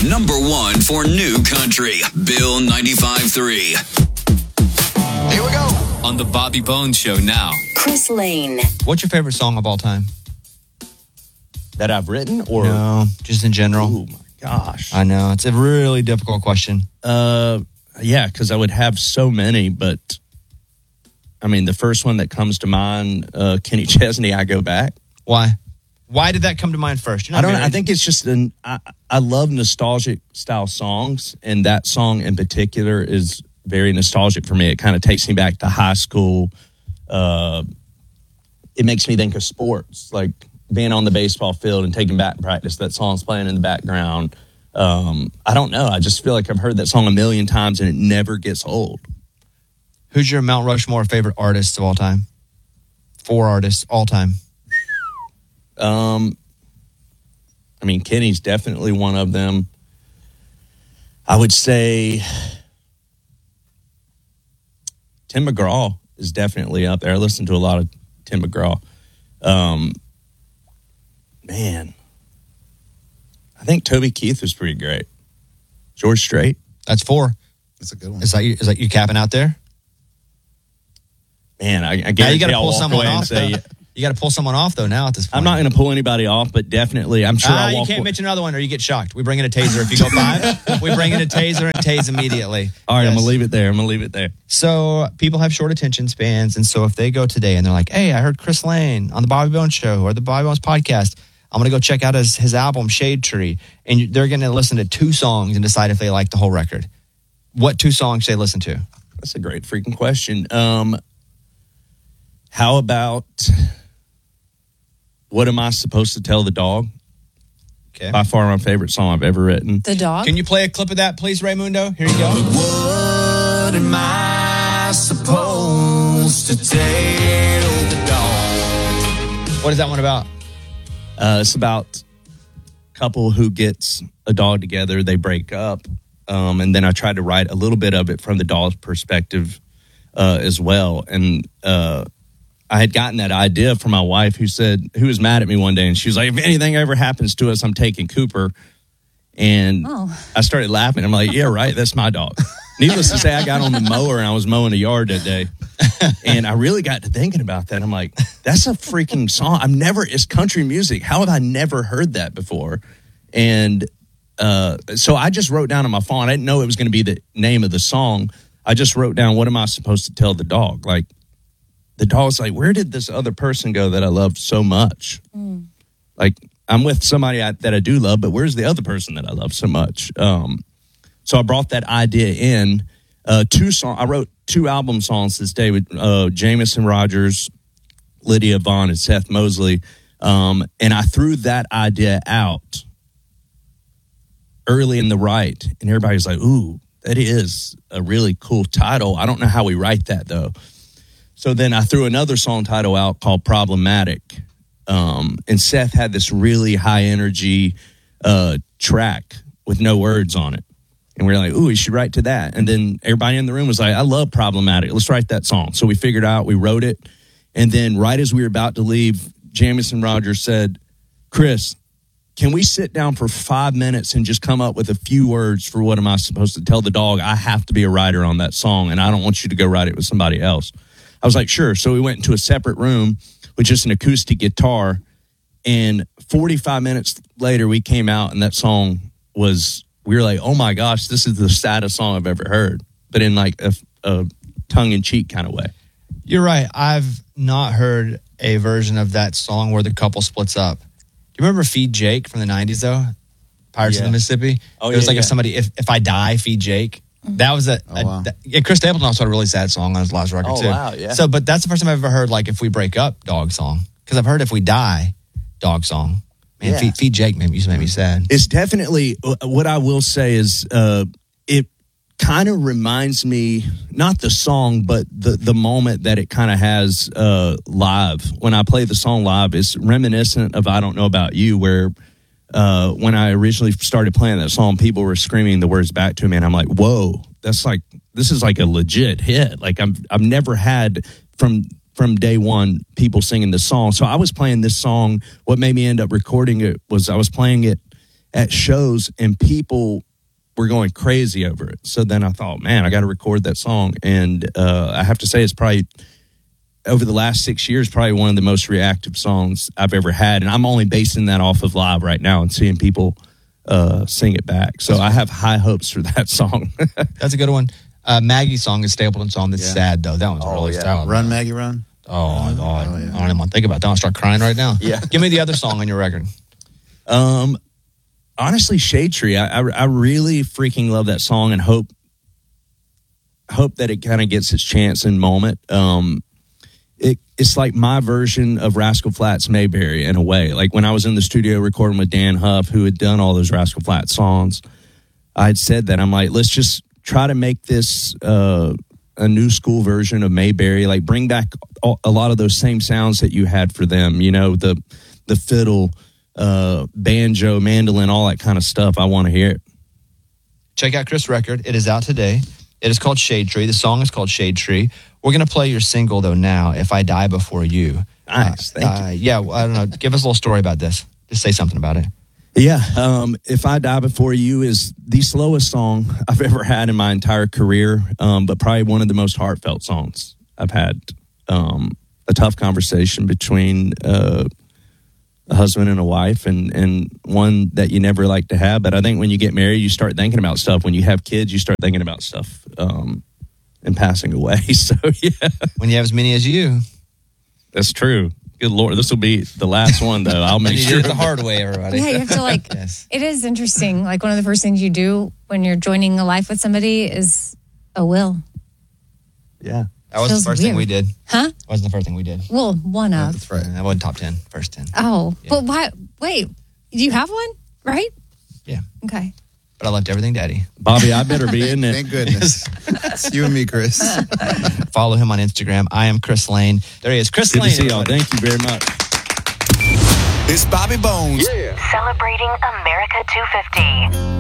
Number one for new country, Bill 95.3. Here we go. On the Bobby Bones Show now. Chris Lane. What's your favorite song of all time? That I've written, or No, just in general. Oh my gosh, I know it's a really difficult question. yeah, because I would have so many, but I mean, the first one that comes to mind, Kenny Chesney, "I Go Back." Why? Why did that come to mind first? I don't know. I think it's just I love nostalgic style songs, and that song in particular is very nostalgic for me. It kind of takes me back to high school. It makes me think of sports, like being on the baseball field and taking bat practice. That song's playing in the background. I don't know. I just feel like I've heard that song a million times, and it never gets old. Who's your Mount Rushmore favorite artists of all time? 4 artists all time. I mean, Kenny's definitely one of them. I would say Tim McGraw is definitely up there. I listen to a lot of Tim McGraw. Man, I think Toby Keith was pretty great. George Strait. That's 4. That's a good one. Is that you capping out there? Man, I Now you guarantee got to I'll pull walk someone away and off. say, You got to pull someone off though. Now at this point, I'm not going to pull anybody off, but definitely, I'm sure I'll you walk can't away. mention another one, or you get shocked. We bring in a taser if you go 5. We bring in a taser and tase immediately. All right, Yes. I'm going to leave it there. So people have short attention spans, and so if they go today and they're like, "Hey, I heard Chris Lane on the Bobby Bones Show or the Bobby Bones podcast. I'm going to go check out his album Shade Tree," and they're going to listen to 2 songs and decide if they like the whole record. What 2 songs should they listen to? That's a great freaking question. How about What Am I Supposed to Tell the Dog? Okay. By far my favorite song I've ever written. The dog? Can you play a clip of that, please, Raymundo? Here you go. What am I supposed to tell the dog? What is that one about? It's about a couple who gets a dog together. They break up. And then I tried to write a little bit of it from the dog's perspective as well. And I had gotten that idea from my wife who was mad at me one day. And she was like, "If anything ever happens to us, I'm taking Cooper." And I started laughing. I'm like, "Yeah, right. That's my dog." Needless to say, I got on the mower and I was mowing the yard that day. And I really got to thinking about that. I'm like, that's a freaking song. It's country music. How have I never heard that before? And so I just wrote down on my phone. I didn't know it was going to be the name of the song. I just wrote down, what am I supposed to tell the dog? Like, the dog's like, where did this other person go that I loved so much? Like, I'm with somebody that I do love, but where's the other person that I love so much? So I brought that idea in. I wrote 2 album songs this day with Jameson Rogers, Lydia Vaughn, and Seth Mosley. And I threw that idea out early in the write, and everybody's like, "Ooh, that is a really cool title. I don't know how we write that, though." So then I threw another song title out called Problematic. And Seth had this really high energy track with no words on it. And we were like, "Ooh, we should write to that." And then everybody in the room was like, "I love Problematic. Let's write that song." So we figured out, we wrote it. And then right as we were about to leave, Jamison Rogers said, "Chris, can we sit down for 5 minutes and just come up with a few words for what am I supposed to tell the dog? I have to be a writer on that song, and I don't want you to go write it with somebody else." I was like, "Sure." So we went into a separate room with just an acoustic guitar, and 45 minutes later, we came out, and that song we were like, "Oh my gosh, this is the saddest song I've ever heard," but in like a tongue-in-cheek kind of way. You're right. I've not heard a version of that song where the couple splits up. Do you remember Feed Jake from the 90s, though? Pirates of the Mississippi? Oh, it was yeah, like yeah. if somebody, if I die, feed Jake. That was Chris Stapleton also had a really sad song on his last record, too. Oh, wow, yeah. So, but that's the first time I've ever heard, like, if we break up, dog song. Because I've heard if we die, dog song. Man, Yeah. feed Jake used to make me sad. It's definitely, what I will say is, it kind of reminds me, not the song, but the moment that it kind of has live. When I play the song live, it's reminiscent of I Don't Know About You, where when I originally started playing that song, people were screaming the words back to me, and I'm like, whoa, this is like a legit hit. Like I've never had from day one people singing this song. So I was playing this song. What made me end up recording it was I was playing it at shows, and people were going crazy over it. So then I thought, man, I got to record that song. And I have to say, it's probably over the last 6 years, probably one of the most reactive songs I've ever had. And I'm only basing that off of live right now and seeing people sing it back. So I have high hopes for that song. That's a good one. Maggie's song is Stapleton song. That's sad though. That one's really sad. Run, Maggie, run. Oh my God. I don't even want to think about that. I'll start crying right now. Yeah. Give me the other song on your record. Honestly, Shade Tree. I really freaking love that song and hope that it kind of gets its chance and moment. It's like my version of Rascal Flatts Mayberry in a way. Like when I was in the studio recording with Dan Huff, who had done all those Rascal Flatts songs, I had said that I'm like, let's just try to make this a new school version of Mayberry. Like bring back a lot of those same sounds that you had for them. You know, the fiddle, banjo, mandolin, all that kind of stuff. I want to hear it. Check out Chris' record. It is out today. It is called Shade Tree. The song is called Shade Tree. We're going to play your single, though, now, If I Die Before You. Nice. Thank you. Yeah, I don't know. Give us a little story about this. Just say something about it. Yeah. If I Die Before You is the slowest song I've ever had in my entire career, but probably one of the most heartfelt songs I've had. A tough conversation between a husband and a wife, and one that you never like to have. But I think when you get married, you start thinking about stuff. When you have kids, you start thinking about stuff and passing away. So, yeah. When you have as many as you. That's true. Good Lord. This will be the last one, though. I'll make You sure. did it the hard way, everybody. Yeah, you have to Yes. It is interesting. Like one of the first things you do when you're joining a life with somebody is a will. Yeah. That was Feels the first thing weird. we did. Huh? That wasn't the first thing we did. Well, one of. That's right. That wasn't top 10, first 10. Oh, but why? Wait, you have one, right? Yeah. Okay. But I left everything daddy. Bobby, I better be in it. Thank goodness. It's you and me, Chris. Follow him on Instagram. I am Chris Lane. There he is. Chris Good to Lane. see y'all. everybody. Thank you very much. It's Bobby Bones. Celebrating America 250.